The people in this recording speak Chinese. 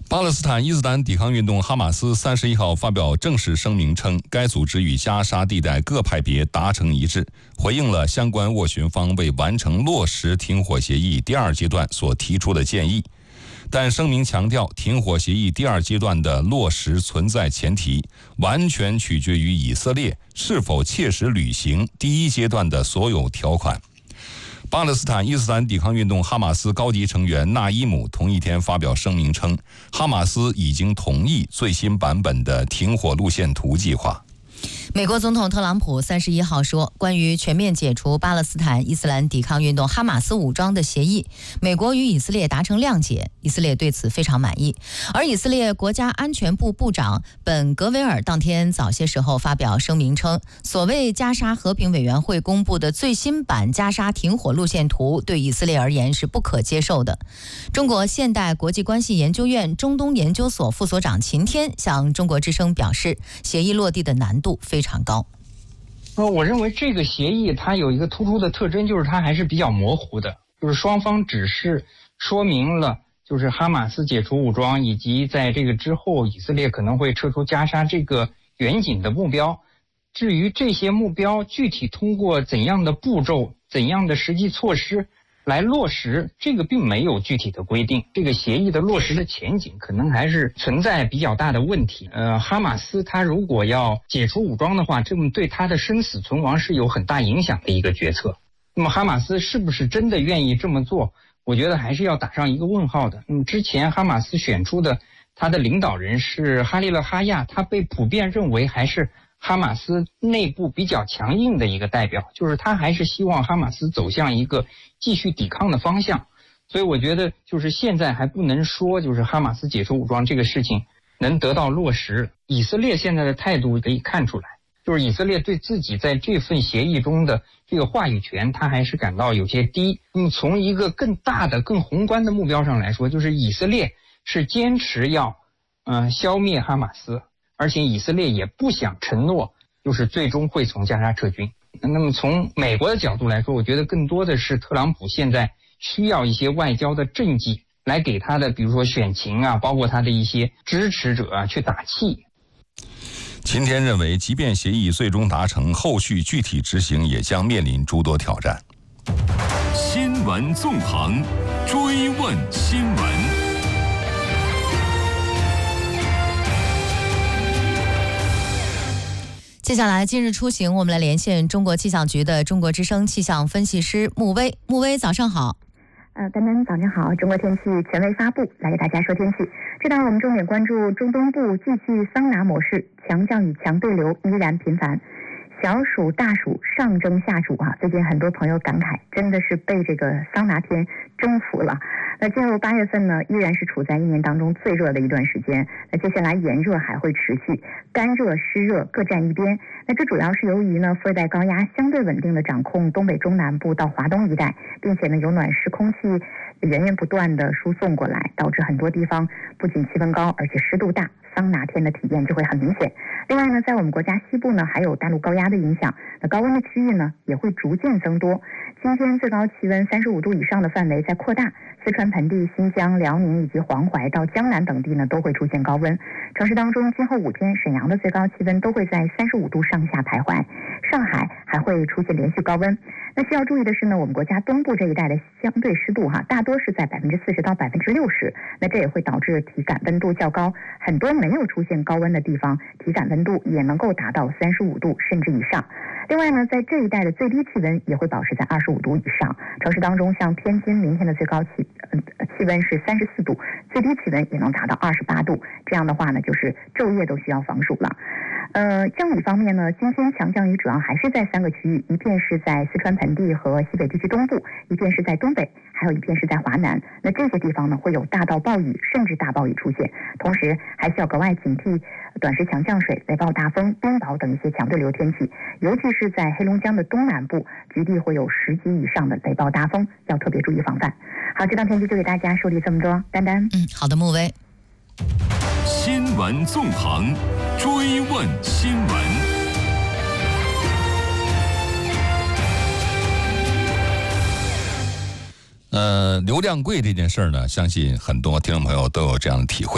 巴勒斯坦伊斯兰抵抗运动哈马斯31号发表正式声明称，该组织与加沙地带各派别达成一致，回应了相关斡旋方为完成落实停火协议第二阶段所提出的建议。但声明强调，停火协议第二阶段的落实存在前提，完全取决于以色列是否切实履行第一阶段的所有条款。巴勒斯坦伊斯兰抵抗运动哈马斯高级成员纳伊姆同一天发表声明称，哈马斯已经同意最新版本的停火路线图计划。 美国总统特朗普31号说，关于全面解除巴勒斯坦伊斯兰抵抗运动哈马斯武装的协议，美国与以色列达成谅解，以色列对此非常满意。而以色列国家安全部部长本格维尔当天早些时候发表声明称，所谓加沙和平委员会公布的最新版加沙停火路线图对以色列而言是不可接受的。中国现代国际关系研究院中东研究所副所长秦天向中国之声表示，协议落地的难度非常高。 我认为这个协议它有一个突出的特征，就是它还是比较模糊的，就是双方只是说明了就是哈马斯解除武装以及在这个之后以色列可能会撤出加沙这个远景的目标。至于这些目标具体通过怎样的步骤、怎样的实际措施来落实，这个并没有具体的规定。这个协议的落实的前景可能还是存在比较大的问题。哈马斯他如果要解除武装的话，这么对他的生死存亡是有很大影响的一个决策。那么哈马斯是不是真的愿意这么做，我觉得还是要打上一个问号的。那么之前哈马斯选出的他的领导人是哈利勒哈亚，他被普遍认为还是哈马斯内部比较强硬的一个代表，就是他还是希望哈马斯走向一个继续抵抗的方向。所以我觉得就是现在还不能说就是哈马斯解除武装这个事情能得到落实。以色列现在的态度可以看出来，就是以色列对自己在这份协议中的这个话语权他还是感到有些低。那么从一个更大的更宏观的目标上来说，就是以色列是坚持要消灭哈马斯，而且以色列也不想承诺就是最终会从加沙撤军。那么从美国的角度来说，我觉得更多的是特朗普现在需要一些外交的政绩来给他的比如说选情啊，包括他的一些支持者啊去打气。 秦天认为，即便协议最终达成，后续具体执行也将面临诸多挑战。 新闻纵横，追问新闻。 接下来今日出行，我们来连线中国气象局的中国之声气象分析师穆威。穆威，早上好。 丹丹早上好，中国天气权威发布，来给大家说天气。这档我们重点关注中东部继续桑拿模式，强降雨强对流依然频繁，小暑大暑上蒸下煮啊！最近很多朋友感慨，真的是被这个桑拿天征服了。那进入8月份呢，依然是处在一年当中最热的一段时间。那接下来炎热还会持续，干热湿热各占一边。那这主要是由于呢，副热带高压相对稳定的掌控东北中南部到华东一带，并且呢有暖湿空气源源不断的输送过来，导致很多地方不仅气温高，而且湿度大，桑拿天的体验就会很明显。另外呢，在我们国家西部呢，还有大陆高压的影响，那高温的区域呢也会逐渐增多。今天最高气温35度以上的范围在扩大，四川盆地、新疆、辽宁以及黄淮到江南等地呢都会出现高温。城市当中，今后5天，沈阳的最高气温都会在35度上下徘徊，上海还会出现连续高温。那需要注意的是呢，我们国家东部这一带的相对湿度大多是在40%到60%，那这也会导致体感温度较高，很多没有出现高温的地方，体感温度也能够达到35度甚至以上。另外呢，在这一带的最低气温也会保持在25度以上。城市当中，像天津明天的最高气温是34度，最低气温也能达到28度。这样的话呢，就是昼夜都需要防暑了。降雨方面呢，今天强降雨主要还是在3个区域，一片是在四川盆地和西北地区东部，一片是在东北，还有一片是在华南。那这些地方呢，会有大到暴雨甚至大暴雨出现，同时还需要格外警惕短时强降水、雷暴大风、冰雹等一些强对流天气，尤其是在黑龙江的东南部，局地会有10级以上的雷暴大风，要特别注意防范。好，这档天气就给大家梳理这么多，丹丹。 好的，穆威。 新闻纵横，追问新闻。 流量贵这件事呢，相信很多听众朋友都有这样的体会。